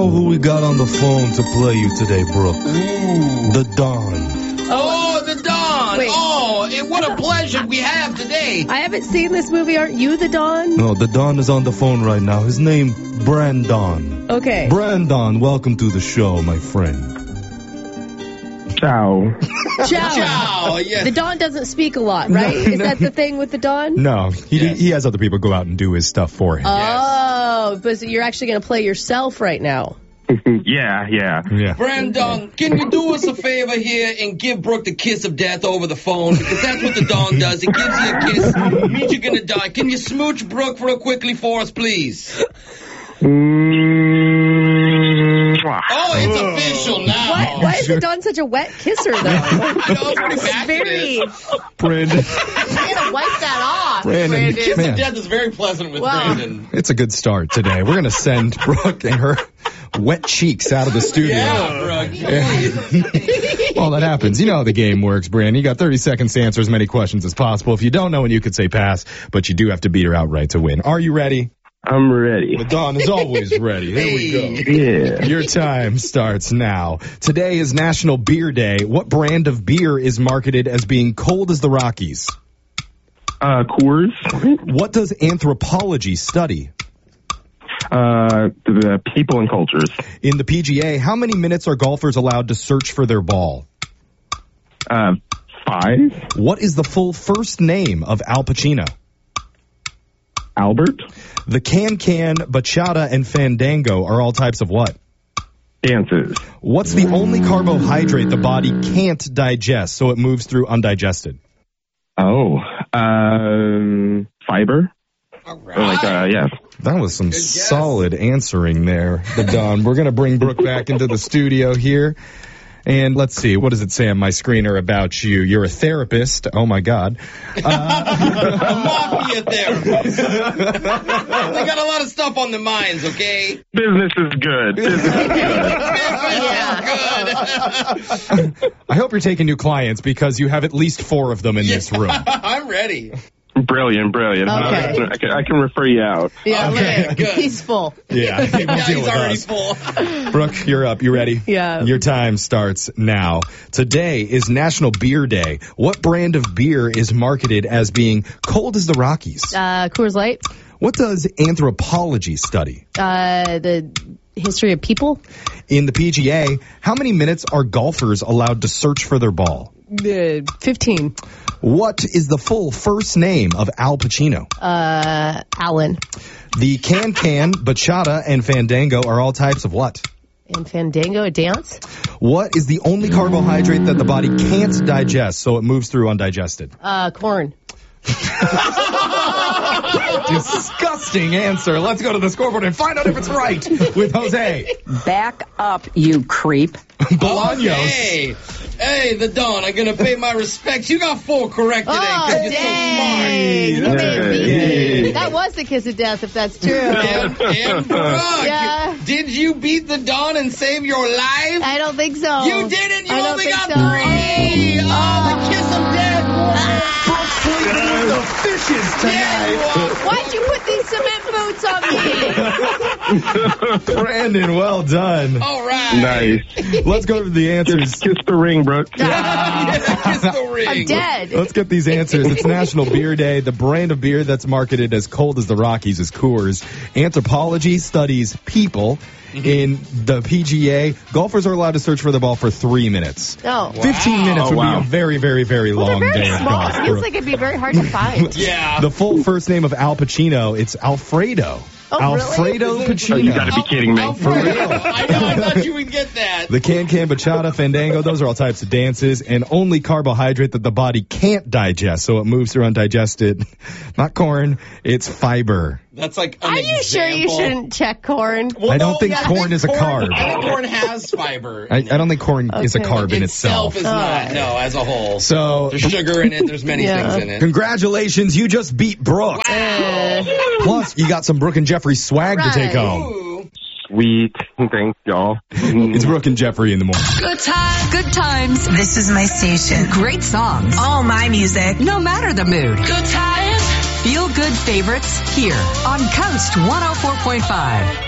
know who we got on the phone to play you today, Brooke? Ooh. The Don. Oh, the Don. Wait. Oh, what a pleasure we have today. I haven't seen this movie. Aren't you the Don? No, the Don is on the phone right now. His name, Brandon. Okay. Brandon, welcome to the show, my friend. Ciao. Ciao. Yes. The Don doesn't speak a lot, right? Is that the thing with the Don? No, he has other people go out and do his stuff for him. Oh, but so you're actually going to play yourself right now. Yeah. Brandon, can you do us a favor here and give Brooke the kiss of death over the phone? Because that's what the Don does. It gives you a kiss. It means you're going to die. Can you smooch Brooke real quickly for us, please? Oh, it's official now. Why is the Don such a wet kisser, though? Very. Brandon. You gotta wipe that off. Brandon. Kiss Man. of death is very pleasant with Brandon. It's a good start today. We're going to send Brooke and her wet cheeks out of the studio. Yeah, Brooke. Well, that happens. You know how the game works, Brandon. You got 30 seconds to answer as many questions as possible. If you don't know, and you could say pass, but you do have to beat her outright to win. Are you ready? I'm ready. The Don is always ready. Here we go. Yeah. Your time starts now. Today is National Beer Day. What brand of beer is marketed as being cold as the Rockies? Coors. What does anthropology study? The people and cultures. In the PGA, how many minutes are golfers allowed to search for their ball? 5. What is the full first name of Al Pacino? Albert. The can-can, bachata, and fandango are all types of what? Dances. What's the only carbohydrate the body can't digest, so it moves through undigested? Oh. Fiber. All right. Or yeah. That was some guess. solid answering there, the Don. We're going to bring Brooke back into the studio here. And let's see, what does it say on my screener about you? You're a therapist. Oh, my God. A mafia therapist. They got a lot of stuff on their minds, okay? Business is good. I hope you're taking new clients because you have at least 4 of them in this room. I'm ready. Brilliant. Okay. I can refer you out. Yeah, Okay, look, good. he's full. Yeah, we'll deal He's with already us. full. Brooke, you're up. You ready? Yeah. Your time starts now. Today is National Beer Day. What brand of beer is marketed as being cold as the Rockies? Coors Light. What does anthropology study? The history of people. In the PGA, how many minutes are golfers allowed to search for their ball? 15. What is the full first name of Al Pacino? Alan. The can-can, bachata, and fandango are all types of what? And fandango, a dance. What is the only carbohydrate that the body can't digest, so it moves through undigested? Corn. Disgusting answer. Let's go to the scoreboard and find out if it's right with Jose. Back up, you creep. Bolaños. Hey, the Don, I'm going to pay my respects. You got 4 correct today because you're dang. so smart. Hey. That was the kiss of death, if that's true. And Brooke, Yeah. did you beat the Don and save your life? I don't think so. You didn't. You I don't only think got so. 3. Oh, the kiss of death. Sleeping with the fishes tonight. Why'd you put these cement boots on me? Brandon, well done. All right. Nice. Let's go to the answers. Kiss the ring, Brooke. Kiss the ring. I'm dead. Let's get these answers. It's National Beer Day. The brand of beer that's marketed as cold as the Rockies is Coors. Anthropology studies people. In the PGA, golfers are allowed to search for the ball for 3 minutes. Oh. 15 minutes would be a very, very, very long They're day very of small. golf. It feels like it'd be very hard to find. Yeah. The full first name of Al Pacino, it's Alfredo. Oh, really? Alfredo Pacino. Oh, you gotta be kidding me. For real. I know. I thought you would get that. The can-can, bachata, fandango, those are all types of dances, and only carbohydrate that the body can't digest, so it moves through undigested. Not corn, it's fiber. That's like an Are you sure you example. shouldn't check corn? Well, I don't no, think yeah, corn is a carb. I think corn has fiber. I don't think corn is a Okay. carb in itself. Is not. No, as a whole. So, There's sugar in it. There's many Yeah. things in it. congratulations, you just beat Brooke. Plus, you got some Brooke and Jeffrey swag to take home. Ooh. Sweet. Thanks, y'all. It's Brooke and Jeffrey in the morning. Good times. This is my station. Great songs. All my music. No matter the mood. Good times. Feel good favorites here on Coast 104.5.